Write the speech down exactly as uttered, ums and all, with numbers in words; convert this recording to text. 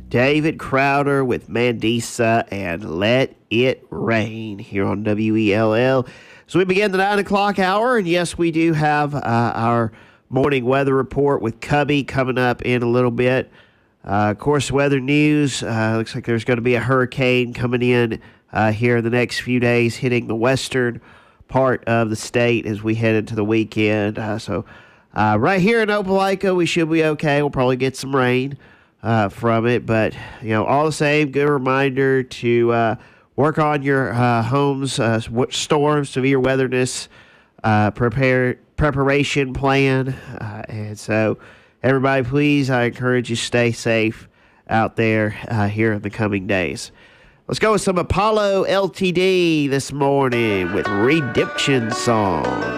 David Crowder with Mandisa and Let It Rain here on W E L L. So we begin the nine o'clock hour, and yes, we do have uh, our morning weather report with Cubby coming up in a little bit. Uh, of course, weather news, uh, looks like there's going to be a hurricane coming in uh, here in the next few days, hitting the western part of the state as we head into the weekend. Uh, so uh, right here in Opelika, we should be okay. We'll probably get some rain uh, from it, but you know, all the same, good reminder to uh, work on your uh, home's uh, storm, severe weatherness uh, prepare preparation plan, uh, and so everybody, please, I encourage you stay safe out there uh, here in the coming days. Let's go with some Apollo L T D this morning with Redemption Song.